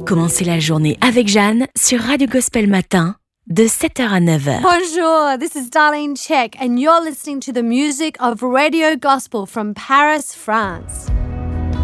commencer la journée avec Jeanne sur Radio Gospel Matin de 7h à 9h. Bonjour, this is Darlene Check and you're listening to the music of Radio Gospel from Paris, France.